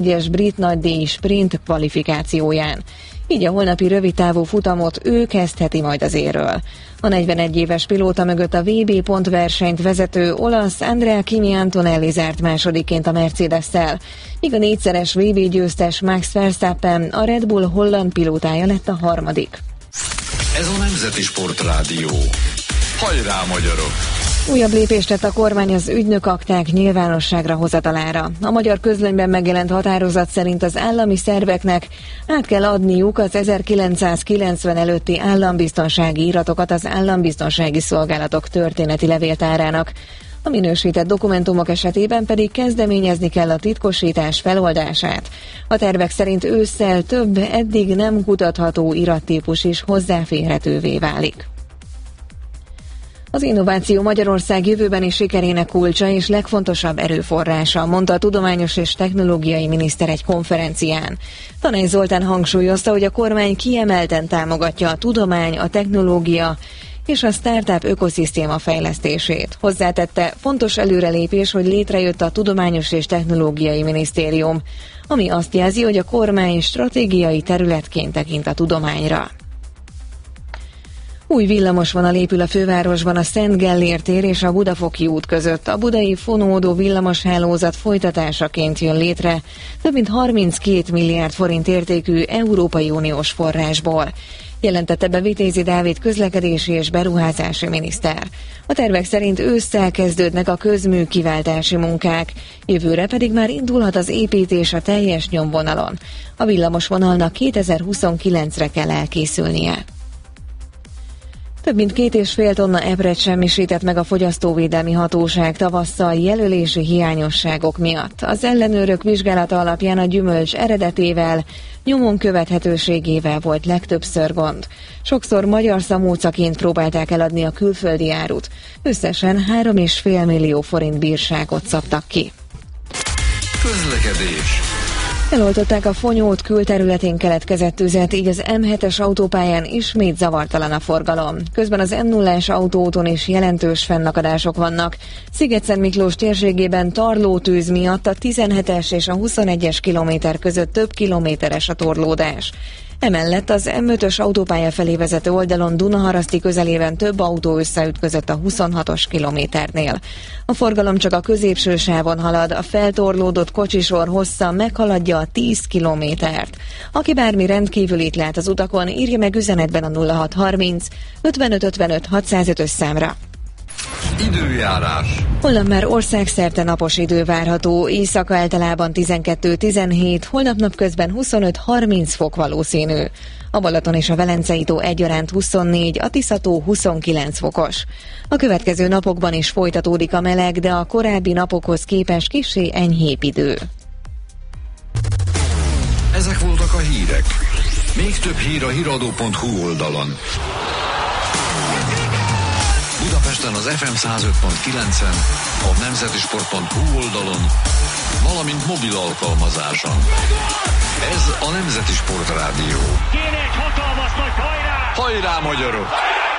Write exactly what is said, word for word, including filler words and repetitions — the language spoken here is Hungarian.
egyes brit nagydíj sprint kvalifikációján. Így a holnapi rövidtávú futamot ő kezdheti majd az élről. A negyvenegy éves pilóta mögött a vé bé pontversenyt vezető olasz Andrea Kimi Antonelli zárt másodikként a Mercedes-szel, míg a négyszeres vé bé győztes Max Verstappen, a Red Bull holland pilótája lett a harmadik. Ez a Nemzeti Sportrádió. Hajrá, magyarok! Újabb lépést tett a kormány az ügynökakták nyilvánosságra hozatalára. A magyar közlönyben megjelent határozat szerint az állami szerveknek át kell adniuk az ezerkilencszázkilencven előtti állambiztonsági iratokat az állambiztonsági szolgálatok történeti levéltárának. A minősített dokumentumok esetében pedig kezdeményezni kell a titkosítás feloldását. A tervek szerint ősszel több eddig nem kutatható irattípus is hozzáférhetővé válik. Az innováció Magyarország jövőbeni sikerének kulcsa és legfontosabb erőforrása, mondta a tudományos és technológiai miniszter egy konferencián. Tanay Zoltán hangsúlyozta, hogy a kormány kiemelten támogatja a tudomány, a technológia és a startup ökoszisztéma fejlesztését. Hozzátette, fontos előrelépés, hogy létrejött a Tudományos és Technológiai Minisztérium, ami azt jelzi, hogy a kormány stratégiai területként tekint a tudományra. Új villamosvonal épül a fővárosban a Szent Gellért tér és a Budafoki út között. A budai fonódó villamoshálózat folytatásaként jön létre több mint harminckét milliárd forint értékű Európai Uniós forrásból, jelentette be Vitézi Dávid közlekedési és beruházási miniszter. A tervek szerint ősszel kezdődnek a közmű-kiváltási munkák, jövőre pedig már indulhat az építés a teljes nyomvonalon. A villamosvonalnak kétezer-huszonkilencre kell elkészülnie. Több mint két és fél tonna epret semmisített meg a Fogyasztóvédelmi Hatóság tavasszal jelölési hiányosságok miatt. Az ellenőrök vizsgálata alapján a gyümölcs eredetével, nyomon követhetőségével volt legtöbbször gond. Sokszor magyar szamócaként próbálták eladni a külföldi árut. Összesen három és fél millió forint bírságot szabtak ki. Közlekedés. Eloltották a Fonyód külterületén keletkezett tüzet, így az em hetes autópályán ismét zavartalan a forgalom. Közben az em nullás autóúton is jelentős fennakadások vannak. Szigetszent Miklós térségében tarlótűz miatt a tizenhetes és a huszonegyes kilométer között több kilométeres a torlódás. Emellett az em ötös autópálya felé vezető oldalon Dunaharaszti közelében több autó összeütközött a huszonhatos kilométernél. A forgalom csak a középső sávon halad, a feltorlódott kocsisor hossza meghaladja a tíz kilométert. Aki bármi rendkívülit lát az utakon, írja meg üzenetben a nulla hat harminc ötvenöt ötvenöt hatszázötös számra. Időjárás. Holnap már országszerte napos idő várható, éjszaka általában tizenkettő tizenhét, holnap napközben huszonöt harminc fok valószínű. A Balaton és a Velencei tó egyaránt huszonnégy, a Tisza tó huszonkilenc fokos. A következő napokban is folytatódik a meleg, de a korábbi napokhoz képest kissé enyhébb idő. Ezek voltak a hírek. Még több hír a híradó pont hu oldalon. Budapesten az ef em száz öt pont kilencen, a nemzetisport pont hu oldalon, valamint mobil alkalmazáson. Ez a Nemzeti Sportrádió. Kéne egy hatalmas nagy hajrá! Hajrá, magyarok!